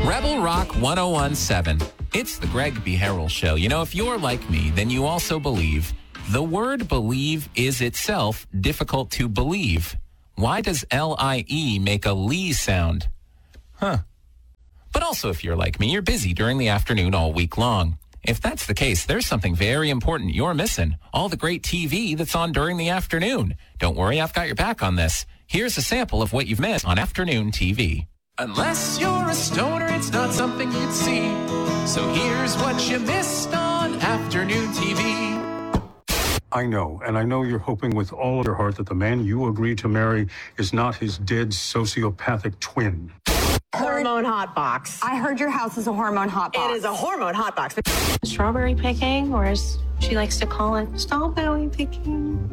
Rebel Rock 1017. It's the Greg B. Harrell Show. You know, if you're like me, then you also believe. The word believe is itself difficult to believe. Why does L-I-E make a Lee sound? But also, if you're like me, you're busy during the afternoon all week long. If that's the case, there's something very important you're missing. All the great TV that's on during the afternoon. Don't worry, I've got your back on this. Here's a sample of what you've missed on afternoon TV. Unless you're a stoner, it's not something you'd see. So here's what you missed on afternoon TV. I know, and I know you're hoping with all of your heart that the man you agreed to marry is not his dead sociopathic twin. Hormone hot box. I heard your house is a hormone hot box. It is a hormone hot box. Strawberry picking, or as she likes to call it, strawberry picking.